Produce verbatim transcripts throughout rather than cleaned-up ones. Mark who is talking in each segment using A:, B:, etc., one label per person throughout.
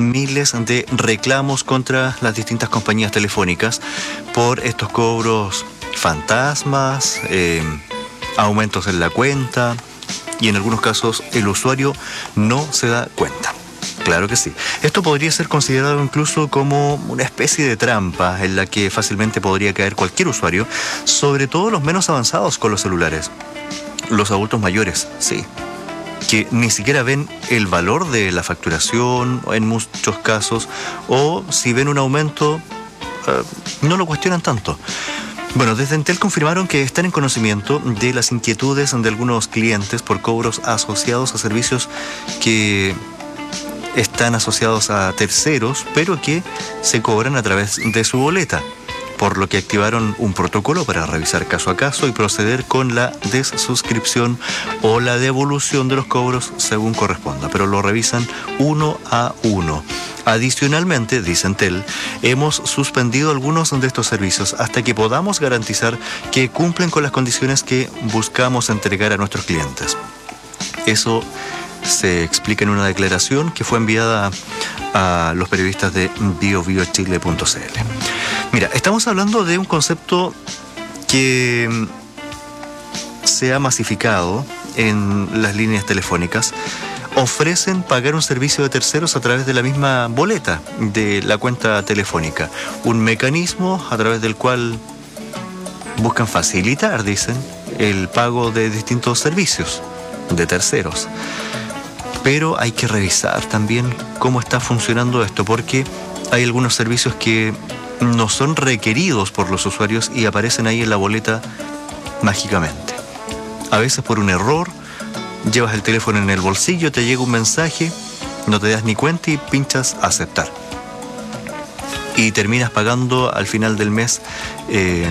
A: miles de reclamos contra las distintas compañías telefónicas por estos cobros fantasmas, eh, aumentos en la cuenta, y en algunos casos el usuario no se da cuenta. Claro que sí. Esto podría ser considerado incluso como una especie de trampa en la que fácilmente podría caer cualquier usuario, sobre todo los menos avanzados con los celulares. Los adultos mayores, sí, que ni siquiera ven el valor de la facturación en muchos casos, o si ven un aumento, eh, no lo cuestionan tanto. Bueno, desde Entel confirmaron que están en conocimiento de las inquietudes de algunos clientes por cobros asociados a servicios que están asociados a terceros, pero que se cobran a través de su boleta, por lo que activaron un protocolo para revisar caso a caso y proceder con la desuscripción o la devolución de los cobros según corresponda, pero lo revisan uno a uno. Adicionalmente, dice Entel, hemos suspendido algunos de estos servicios hasta que podamos garantizar que cumplen con las condiciones que buscamos entregar a nuestros clientes. Eso se explica en una declaración que fue enviada a los periodistas de bio bio chile punto c l. Mira, estamos hablando de un concepto que se ha masificado en las líneas telefónicas. Ofrecen pagar un servicio de terceros a través de la misma boleta de la cuenta telefónica. Un mecanismo a través del cual buscan facilitar, dicen, el pago de distintos servicios de terceros. Pero hay que revisar también cómo está funcionando esto, porque hay algunos servicios que no son requeridos por los usuarios y aparecen ahí en la boleta mágicamente. A veces por un error, llevas el teléfono en el bolsillo, te llega un mensaje, no te das ni cuenta y pinchas aceptar. Y terminas pagando al final del mes eh,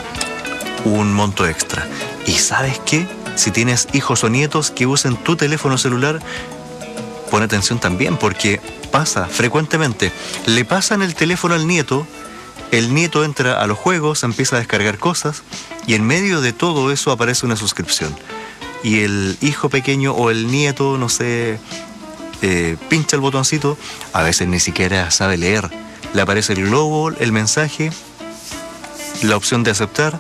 A: un monto extra. ¿Y sabes qué? Si tienes hijos o nietos que usen tu teléfono celular, pon atención también, porque pasa frecuentemente. Le pasan el teléfono al nieto, el nieto entra a los juegos, empieza a descargar cosas, y en medio de todo eso aparece una suscripción. Y el hijo pequeño o el nieto, no sé, eh, pincha el botoncito, a veces ni siquiera sabe leer. Le aparece el globo, el mensaje, la opción de aceptar,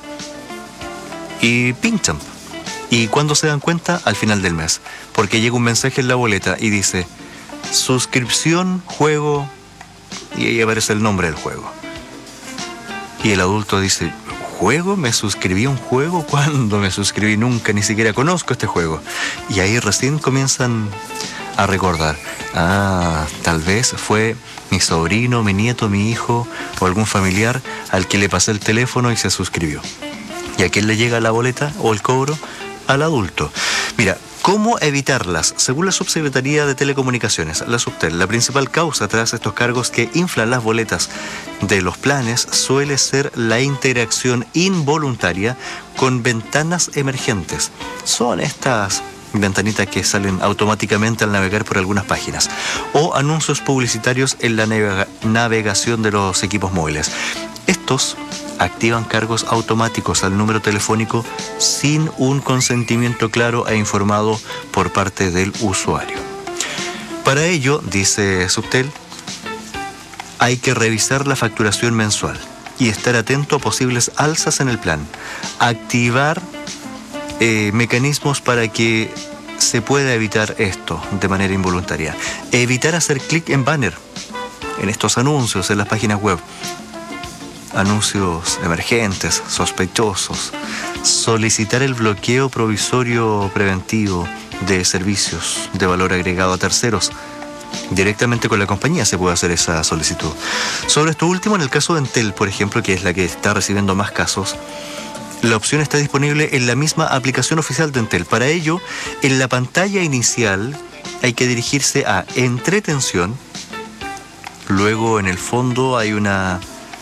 A: y pinchan. Y cuando se dan cuenta, al final del mes, porque llega un mensaje en la boleta y dice suscripción, juego, y ahí aparece el nombre del juego. Y el adulto dice, ¿juego? ¿Me suscribí a un juego? ¿Cuándo me suscribí? Nunca, ni siquiera conozco este juego. Y ahí recién comienzan a recordar, ah, tal vez fue mi sobrino, mi nieto, mi hijo o algún familiar al que le pasé el teléfono y se suscribió. ¿Y a quién le llega la boleta o el cobro? Al adulto. Mira, ¿cómo evitarlas? Según la Subsecretaría de Telecomunicaciones, la Subtel, la principal causa tras estos cargos que inflan las boletas de los planes suele ser la interacción involuntaria con ventanas emergentes. Son estas ventanitas que salen automáticamente al navegar por algunas páginas, o anuncios publicitarios en la navega- navegación de los equipos móviles. Estos activan cargos automáticos al número telefónico sin un consentimiento claro e informado por parte del usuario. Para ello, dice Subtel, hay que revisar la facturación mensual y estar atento a posibles alzas en el plan. Activar eh, mecanismos para que se pueda evitar esto de manera involuntaria. Evitar hacer clic en banner, en estos anuncios, en las páginas web. Anuncios emergentes, sospechosos. Solicitar el bloqueo provisorio preventivo de servicios de valor agregado a terceros. Directamente con la compañía se puede hacer esa solicitud. Sobre esto último, en el caso de Entel, por ejemplo, que es la que está recibiendo más casos, la opción está disponible en la misma aplicación oficial de Entel. Para ello, en la pantalla inicial hay que dirigirse a entretención. Luego, en el fondo, hay una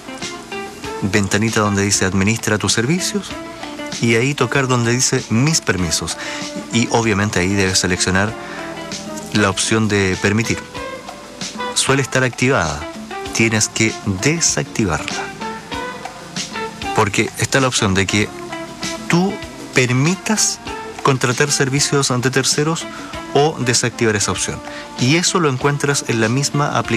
A: ventanita donde dice administra tus servicios, y ahí tocar donde dice mis permisos, y obviamente ahí debes seleccionar la opción de permitir. Suele estar activada, tienes que desactivarla, porque está la opción de que tú permitas contratar servicios ante terceros o desactivar esa opción, y eso lo encuentras en la misma aplicación